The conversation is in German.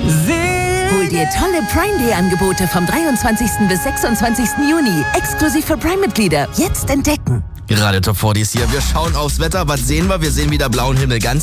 Hol dir tolle Prime Day Angebote vom 23. bis 26. Juni. Exklusiv für Prime-Mitglieder. Jetzt entdecken. Gerade Top 40 hier. Wir schauen aufs Wetter. Was sehen wir? Wir sehen wieder blauen Himmel. Ganz